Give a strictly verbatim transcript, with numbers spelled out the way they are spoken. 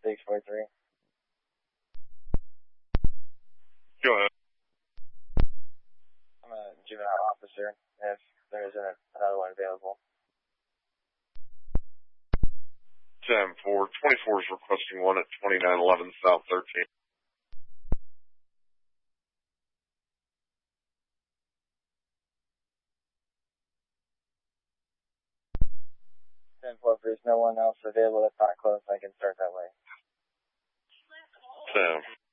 six four three. Go ahead. I'm a juvenile officer, if there isn't another one available. ten four, twenty-four is requesting one at twenty-nine eleven South thirteenth. ten four, if there's no one else available that's not close, I can start that way. ten.